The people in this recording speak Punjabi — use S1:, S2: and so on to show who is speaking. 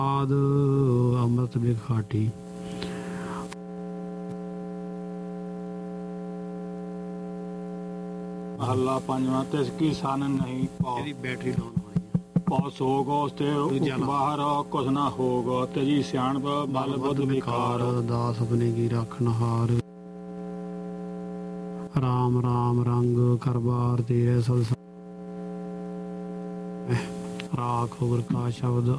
S1: ਆਦ ਅੰਮ੍ਰਿਤ ਵਿਖਾਟੀ।
S2: ਮਹੱਲਾ ਪੰਜਵਾਂ। ਤਿਸ ਕੀ ਸਨ ਨਹੀਂ ਪਾਉ,
S1: ਇਹਦੀ ਬੈਟਰੀ ਡਾਊਨ ਹੋਈ ਹੈ।
S2: ਪਾਉ ਸੋਗ ਤੇ ਬਾਹਰ ਕੁਛ ਨਾ ਹੋਗ, ਤੇਜੀ ਸਿਆਣਪ ਬਲ ਬੁੱਧ ਵਿਕਾਰ।
S1: ਦਾਸ ਆਪਣੇ ਕੀ ਰੱਖਣਹਾਰ, ਰਾਮ ਰਾਮ ਰੰਗ ਕਰਬਾਰ ਤੇਰੇ ਸੰਸਾਰ। ਰਾਖ ਗੁਰ ਕਾ ਸ਼ਬਦ